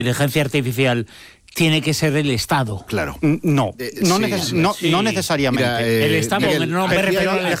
inteligencia artificial tiene que ser el Estado. Claro. No necesariamente. Mira, el Estado, Miguel, no me refiero al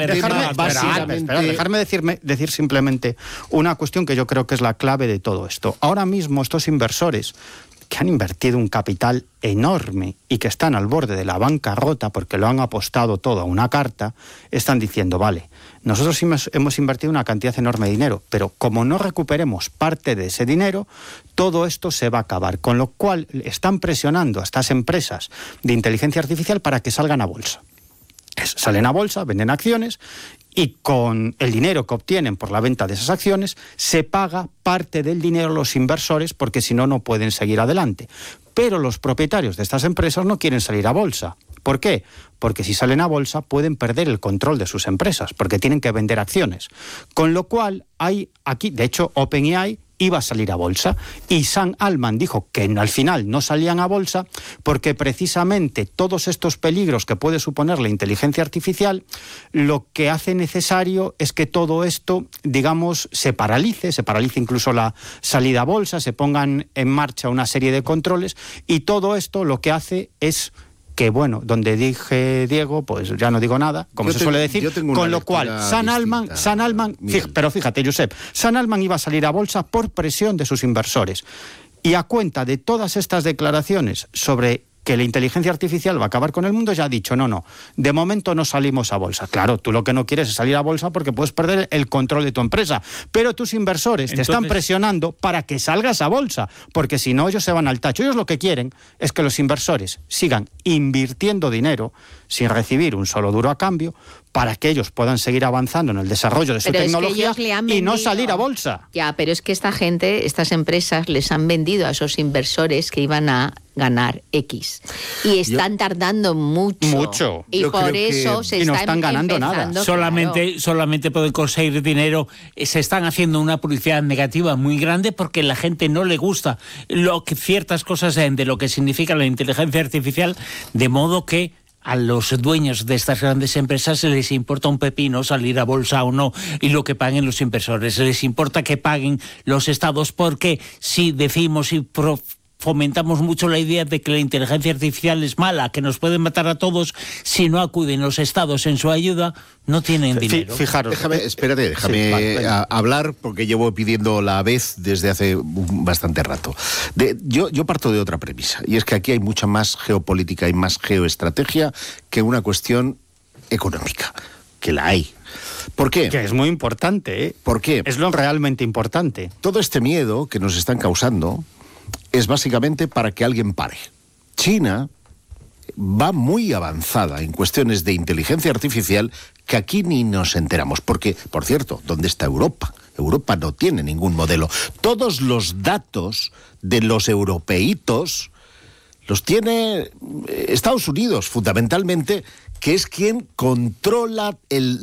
dejarme decir simplemente una cuestión que yo creo que es la clave de todo esto. Ahora mismo estos inversores que han invertido un capital enorme y que están al borde de la bancarrota porque lo han apostado todo a una carta, están diciendo, vale, nosotros hemos invertido una cantidad enorme de dinero, pero como no recuperemos parte de ese dinero, todo esto se va a acabar. Con lo cual están presionando a estas empresas de inteligencia artificial para que salgan a bolsa. Salen a bolsa, venden acciones y con el dinero que obtienen por la venta de esas acciones se paga parte del dinero a los inversores porque si no, no pueden seguir adelante. Pero los propietarios de estas empresas no quieren salir a bolsa. ¿Por qué? Porque si salen a bolsa pueden perder el control de sus empresas porque tienen que vender acciones. Con lo cual hay aquí, de hecho, OpenAI iba a salir a bolsa y Sam Altman dijo que al final no salían a bolsa porque precisamente todos estos peligros que puede suponer la inteligencia artificial lo que hace necesario es que todo esto, digamos, se paralice incluso la salida a bolsa, se pongan en marcha una serie de controles y todo esto lo que hace es que, bueno, donde dije Diego, pues ya no digo nada, como se suele decir, con lo cual Sam Altman, pero fíjate, Josep, Sam Altman iba a salir a bolsa por presión de sus inversores. Y a cuenta de todas estas declaraciones sobre que la inteligencia artificial va a acabar con el mundo, ya ha dicho, no, de momento no salimos a bolsa. Claro, tú lo que no quieres es salir a bolsa porque puedes perder el control de tu empresa, pero tus inversores te están presionando para que salgas a bolsa, porque si no ellos se van al tacho. Ellos lo que quieren es que los inversores sigan invirtiendo dinero sin recibir un solo duro a cambio, para que ellos puedan seguir avanzando en el desarrollo de su tecnología y no salir a bolsa. Ya, pero es que esta gente, estas empresas, les han vendido a esos inversores que iban a ganar X. Y están tardando mucho. Y por eso se no están ganando nada. Solamente pueden conseguir dinero. Se están haciendo una publicidad negativa muy grande porque la gente no le gusta ciertas cosas de lo que significa la inteligencia artificial, de modo que a los dueños de estas grandes empresas les importa un pepino salir a bolsa o no, y lo que paguen los inversores. Les importa que paguen los estados, porque si decimos y fomentamos mucho la idea de que la inteligencia artificial es mala, que nos pueden matar a todos, si no acuden los estados en su ayuda, no tienen dinero. Fijaros. Déjame hablar, porque llevo pidiendo la vez desde hace bastante rato. Yo parto de otra premisa, y es que aquí hay mucha más geopolítica y más geoestrategia que una cuestión económica, que la hay. ¿Por qué? Que es muy importante, ¿eh? ¿Por qué? Es lo realmente importante. Todo este miedo que nos están causando es básicamente para que alguien pare. China va muy avanzada en cuestiones de inteligencia artificial que aquí ni nos enteramos. Porque, por cierto, ¿dónde está Europa? Europa no tiene ningún modelo. Todos los datos de los europeitos los tiene Estados Unidos, fundamentalmente, que es quien controla el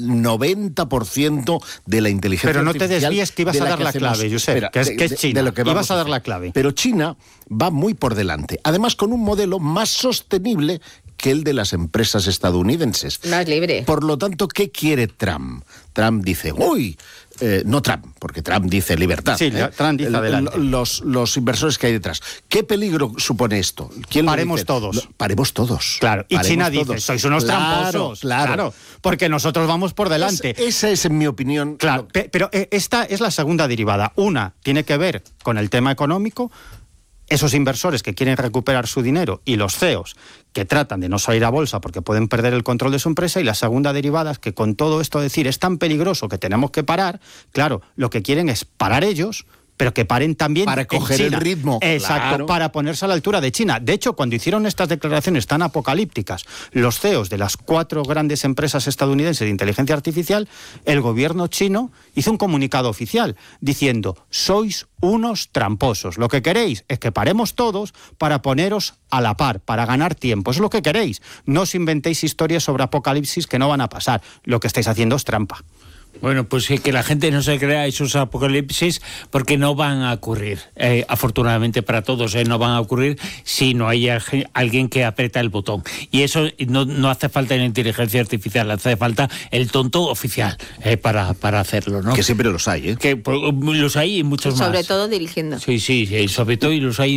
90% de la inteligencia artificial. Pero no te desvíes, que ibas a dar la clave, Josep, que es China. De lo que ibas a dar la clave. Pero China va muy por delante, además con un modelo más sostenible que el de las empresas estadounidenses. Más libre. Por lo tanto, ¿qué quiere Trump? Trump dice, no Trump, porque Trump dice libertad. Sí, Trump dice adelante. Los inversores que hay detrás. ¿Qué peligro supone esto? Paremos todos. Paremos todos. Claro. Y China dice, sois unos tramposos. Claro. Porque nosotros vamos por delante. Esa es, en mi opinión. Claro, pero esta es la segunda derivada. Una tiene que ver con el tema económico. Esos inversores que quieren recuperar su dinero y los CEOs que tratan de no salir a bolsa porque pueden perder el control de su empresa, y la segunda derivada es que con todo esto decir es tan peligroso que tenemos que parar, claro, lo que quieren es parar ellos, pero que paren también para coger el ritmo. Exacto, claro. Para ponerse a la altura de China. De hecho, cuando hicieron estas declaraciones tan apocalípticas los CEOs de las 4 grandes empresas estadounidenses de inteligencia artificial, el gobierno chino hizo un comunicado oficial diciendo, sois unos tramposos. Lo que queréis es que paremos todos para poneros a la par, para ganar tiempo. Es lo que queréis. No os inventéis historias sobre apocalipsis que no van a pasar. Lo que estáis haciendo es trampa. Bueno, pues que la gente no se crea esos apocalipsis porque no van a ocurrir. Afortunadamente para todos, no van a ocurrir si no hay alguien que aprieta el botón. Y eso no hace falta la inteligencia artificial, hace falta el tonto oficial para hacerlo, ¿no? Que siempre los hay, ¿eh? Que los hay y muchos más. Sobre todo dirigiendo. Sí, sobre todo y los hay